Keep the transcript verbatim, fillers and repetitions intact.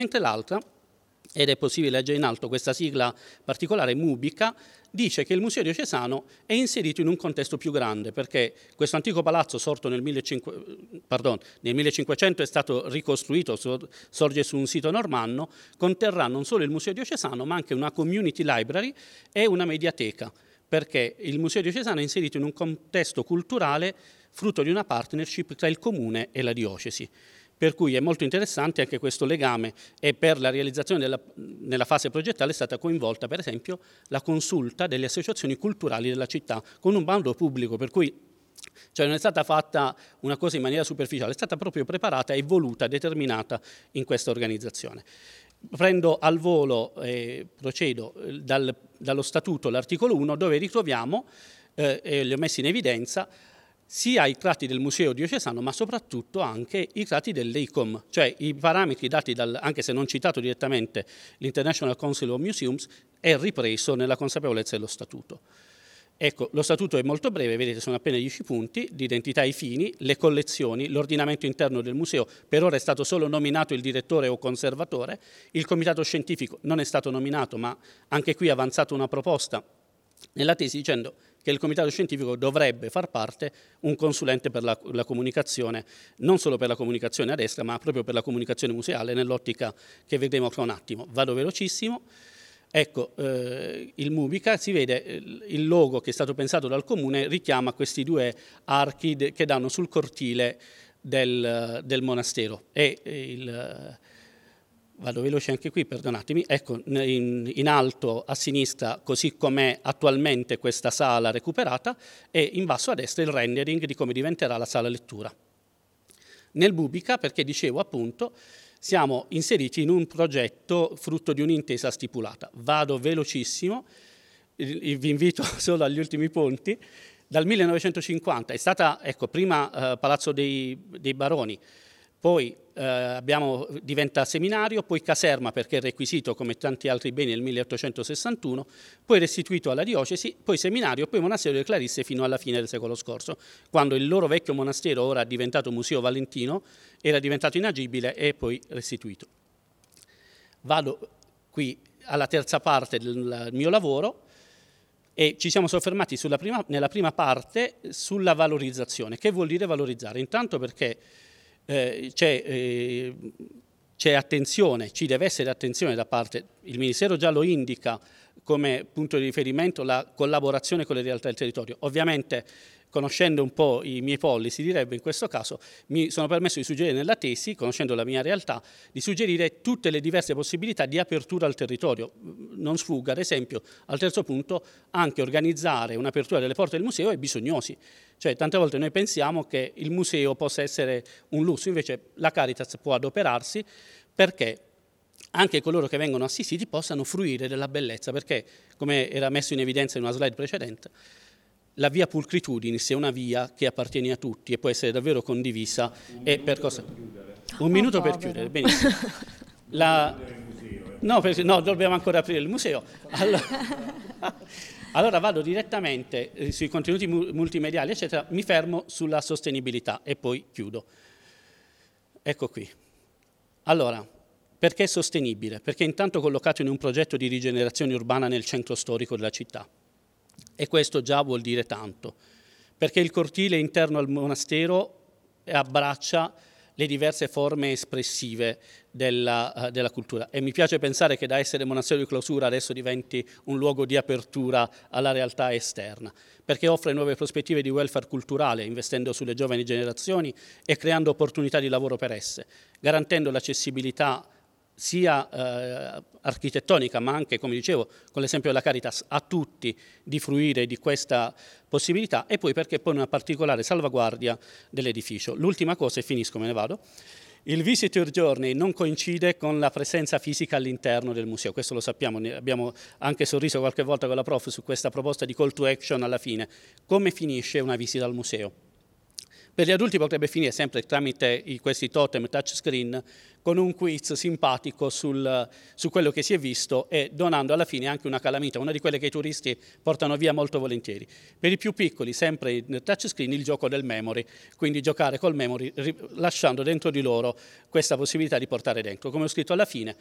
Mentre l'altra, ed è possibile leggere in alto questa sigla particolare, Mubica, dice che il Museo Diocesano è inserito in un contesto più grande, perché questo antico palazzo sorto nel, millecinquecento, pardon, nel millecinquecento è stato ricostruito, sorge su un sito normanno, conterrà non solo il Museo Diocesano ma anche una community library e una mediateca, perché il Museo Diocesano è inserito in un contesto culturale frutto di una partnership tra il Comune e la Diocesi. Per cui è molto interessante anche questo legame, e per la realizzazione della, nella fase progettale è stata coinvolta per esempio la consulta delle associazioni culturali della città con un bando pubblico, per cui cioè non è stata fatta una cosa in maniera superficiale, è stata proprio preparata e voluta, determinata in questa organizzazione. Prendo al volo e procedo dal, dallo statuto l'articolo uno, dove ritroviamo, eh, e li ho messi in evidenza, sia i tratti del Museo Diocesano, ma soprattutto anche i tratti dell'E I C O M, cioè i parametri dati dal, anche se non citato direttamente, l'International Council of Museums, è ripreso nella consapevolezza dello Statuto. Ecco, lo Statuto è molto breve, vedete, sono appena dieci punti: l'identità e i fini, le collezioni, l'ordinamento interno del museo, per ora è stato solo nominato il direttore o conservatore, il comitato scientifico non è stato nominato, ma anche qui ha avanzato una proposta nella tesi dicendo che il comitato scientifico dovrebbe far parte un consulente per la, la comunicazione, non solo per la comunicazione a destra, ma proprio per la comunicazione museale, nell'ottica che vedremo tra un attimo. Vado velocissimo. Ecco, eh, il Mubica, si vede eh, il logo che è stato pensato dal Comune richiama questi due archi de, che danno sul cortile del, del monastero. E il... Vado veloce anche qui, perdonatemi. Ecco, in, in alto a sinistra, così com'è attualmente questa sala recuperata, e in basso a destra il rendering di come diventerà la sala lettura. Nel Mubica, perché dicevo appunto, siamo inseriti in un progetto frutto di un'intesa stipulata. Vado velocissimo, vi invito solo agli ultimi punti. Dal millenovecentocinquanta è stata, ecco, prima eh, Palazzo dei, dei Baroni, poi eh, abbiamo, diventa seminario, poi caserma perché è requisito come tanti altri beni nel milleottocentosessantuno, poi restituito alla diocesi, poi seminario, poi monastero delle Clarisse fino alla fine del secolo scorso, quando il loro vecchio monastero, ora diventato Museo Valentino, era diventato inagibile e poi restituito. Vado qui alla terza parte del mio lavoro e ci siamo soffermati sulla prima, nella prima parte sulla valorizzazione. Che vuol dire valorizzare? Intanto perché Eh, c'è, eh, c'è attenzione, ci deve essere attenzione da parte, il Ministero già lo indica come punto di riferimento, la collaborazione con le realtà del territorio. Ovviamente, conoscendo un po' i miei polli, si direbbe in questo caso, mi sono permesso di suggerire nella tesi, conoscendo la mia realtà, di suggerire tutte le diverse possibilità di apertura al territorio. Non sfugga, ad esempio, al terzo punto, anche organizzare un'apertura delle porte del museo ai bisognosi. Cioè, tante volte noi pensiamo che il museo possa essere un lusso, invece la Caritas può adoperarsi perché anche coloro che vengono assistiti possano fruire della bellezza, perché, come era messo in evidenza in una slide precedente, la via Pulchritudinis è una via che appartiene a tutti e può essere davvero condivisa. Un e per cosa? Un oh, minuto povero. per chiudere, benissimo. La... No, per... no, dobbiamo ancora aprire il museo. Allora... Allora vado direttamente eh, sui contenuti multimediali, eccetera, mi fermo sulla sostenibilità e poi chiudo. Ecco qui. Allora, perché sostenibile? Perché intanto collocato in un progetto di rigenerazione urbana nel centro storico della città. E questo già vuol dire tanto, perché il cortile interno al monastero abbraccia le diverse forme espressive della, uh, della cultura, e mi piace pensare che da essere monastero di clausura adesso diventi un luogo di apertura alla realtà esterna, perché offre nuove prospettive di welfare culturale, investendo sulle giovani generazioni e creando opportunità di lavoro per esse, garantendo l'accessibilità sia eh, architettonica, ma anche, come dicevo, con l'esempio della Caritas, a tutti di fruire di questa possibilità, e poi perché pone una particolare salvaguardia dell'edificio. L'ultima cosa, e finisco, me ne vado. Il Visitor Journey non coincide con la presenza fisica all'interno del museo, questo lo sappiamo, ne abbiamo anche sorriso qualche volta con la prof su questa proposta di call to action alla fine. Come finisce una visita al museo? Per gli adulti potrebbe finire sempre tramite i, questi totem touchscreen con un quiz simpatico sul, su quello che si è visto e donando alla fine anche una calamita, una di quelle che i turisti portano via molto volentieri. Per i più piccoli, sempre nel touchscreen, il gioco del memory, quindi giocare col memory lasciando dentro di loro questa possibilità di portare dentro. Come ho scritto alla fine,